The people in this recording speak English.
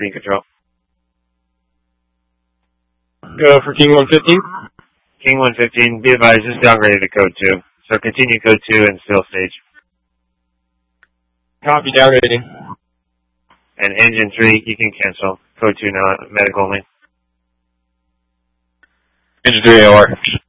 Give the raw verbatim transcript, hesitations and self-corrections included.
Green Control. Go for King one fifteen. King one fifteen, be advised, just downgraded to code two. So continue code two and still stage. Copy, downgrading. And engine three, you can cancel. Code two now, medical only. Engine three A O R.